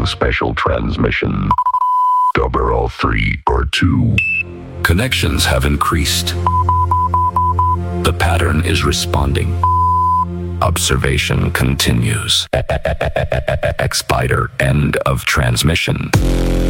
special transmission. 003 or 2. Connections have increased. The pattern is responding. Observation continues. X-Spider, end of transmission.